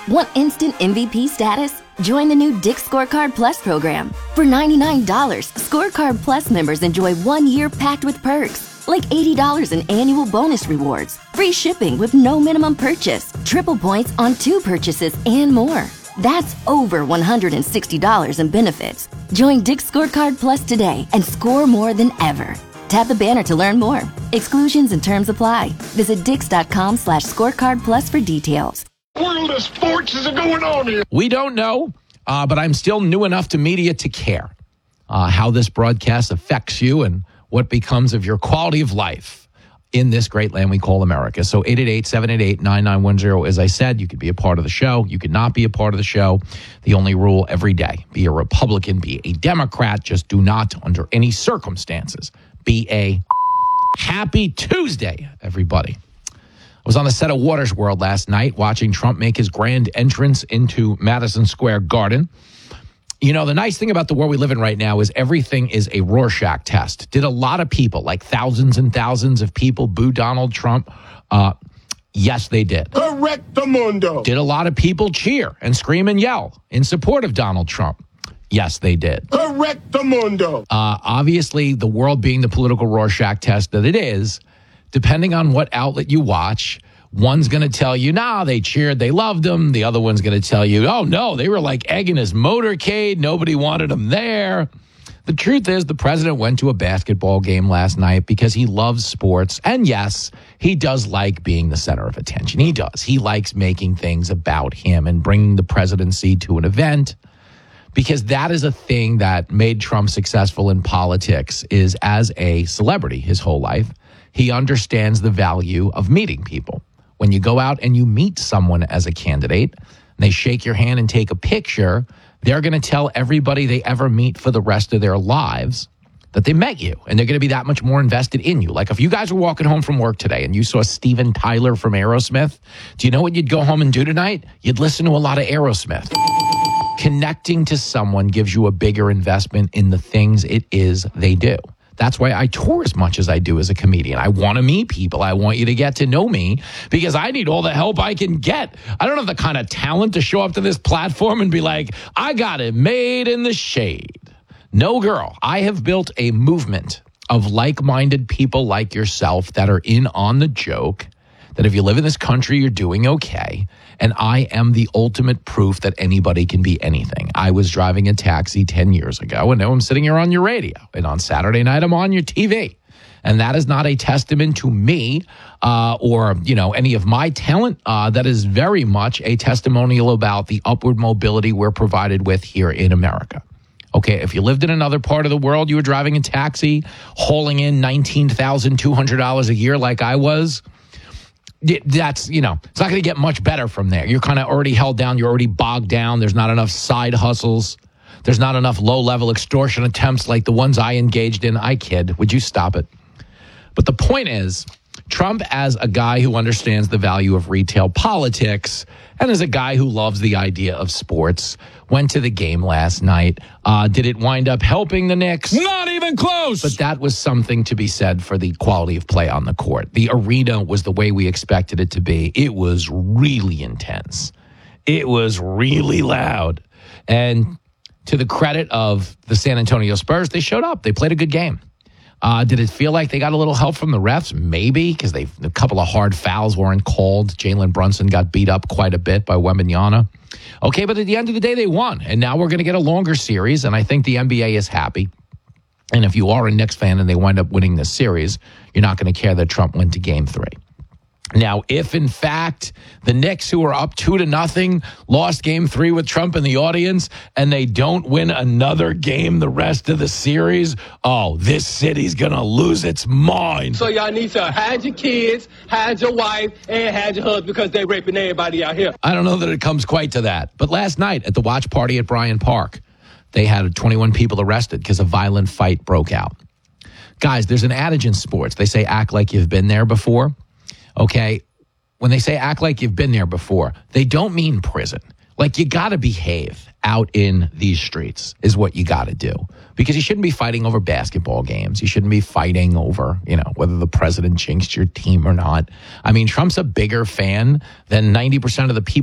Want instant MVP status? Join the new Dick's Scorecard Plus program. For $99, Scorecard Plus members enjoy 1 year packed with perks, like $80 in annual bonus rewards, free shipping with no minimum purchase, triple points on 2 purchases, and more. That's over $160 in benefits. Join Dick's Scorecard Plus today and score more than ever. Tap the banner to learn more. Exclusions and terms apply. Visit dix.com/scorecard plus for details. World of sports is going on here. We don't know, but I'm still new enough to media to care how this broadcast affects you and what becomes of your quality of life in this great land we call America. So 888-788-9910. As I said, you could be a part of the show. You could not be a part of the show. The only rule every day, be a Republican, be a Democrat, just do not, under any circumstances, be a happy Tuesday, everybody. I was on the set of Water's World last night watching Trump make his grand entrance into Madison Square Garden. You know, the nice thing about the world we live in right now is everything is a Rorschach test. Did a lot of people, like thousands and thousands of people, boo Donald Trump? Yes, they did. Correctamundo. Did a lot of people cheer and scream and yell in support of Donald Trump? Yes, they did. Correctamundo. Obviously, the world being the political Rorschach test that it is, depending on what outlet you watch, one's going to tell you, nah, they cheered, they loved him. The other one's going to tell you, oh, no, they were like egging his motorcade. Nobody wanted him there. The truth is the president went to a basketball game last night because he loves sports. And yes, he does like being the center of attention. He does. He likes making things about him and bringing the presidency to an event, because that is a thing that made Trump successful in politics, is as a celebrity his whole life. He understands the value of meeting people. When you go out and you meet someone as a candidate, and they shake your hand and take a picture, they're going to tell everybody they ever meet for the rest of their lives that they met you, and they're going to be that much more invested in you. Like if you guys were walking home from work today and you saw Steven Tyler from Aerosmith, do you know what you'd go home and do tonight? You'd listen to a lot of Aerosmith. Connecting to someone gives you a bigger investment in the things it is they do. That's why I tour as much as I do as a comedian. I want to meet people. I want you to get to know me because I need all the help I can get. I don't have the kind of talent to show up to this platform and be like, I got it made in the shade. No, girl. I have built a movement of like-minded people like yourself that are in on the joke, that if you live in this country, you're doing okay. And I am the ultimate proof that anybody can be anything. I was driving a taxi 10 years ago, and now I'm sitting here on your radio. And on Saturday night, I'm on your TV. And that is not a testament to me or, you know, any of my talent. That is very much a testimonial about the upward mobility we're provided with here in America. Okay, if you lived in another part of the world, you were driving a taxi, hauling in $19,200 a year like I was, that's, you know, it's not going to get much better from there. You're kind of already held down. You're already bogged down. There's not enough side hustles. There's not enough low-level extortion attempts like the ones I engaged in. I kid. Would you stop it? But the point is, Trump, as a guy who understands the value of retail politics and as a guy who loves the idea of sports, went to the game last night. Did it wind up helping the Knicks? Not even close. But that was something to be said for the quality of play on the court. The arena was the way we expected it to be. It was really intense. It was really loud. And to the credit of the San Antonio Spurs, they showed up. They played a good game. Did it feel like they got a little help from the refs? Maybe, because a couple of hard fouls weren't called. Jalen Brunson got beat up quite a bit by Wembanyama. Okay, but at the end of the day, they won. And now we're going to get a longer series, and I think the NBA is happy. And if you are a Knicks fan and they wind up winning this series, you're not going to care that Trump went to Game 3. Now, if in fact the Knicks, who are up 2-0, lost Game 3 with Trump in the audience, and they don't win another game the rest of the series, oh, this city's going to lose its mind. So y'all need to hide your kids, hide your wife, and hide your husband because they raping everybody out here. I don't know that it comes quite to that. But last night at the watch party at Bryant Park, they had 21 people arrested because a violent fight broke out. Guys, there's an adage in sports. They say act like you've been there before. Okay, when they say act like you've been there before, they don't mean prison. Like, you got to behave out in these streets is what you got to do. Because you shouldn't be fighting over basketball games. You shouldn't be fighting over, you know, whether the president jinxed your team or not. I mean, Trump's a bigger fan than 90% of the people